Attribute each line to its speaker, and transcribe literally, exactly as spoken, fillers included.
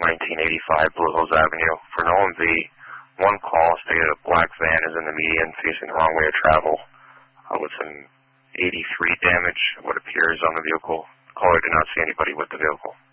Speaker 1: nineteen eighty-five Blue Hills Avenue. For Nolan V, one call stated a black van is in the median facing the wrong way of travel uh, with some eighty-three damage, what appears on the vehicle. The caller did not see anybody with the vehicle.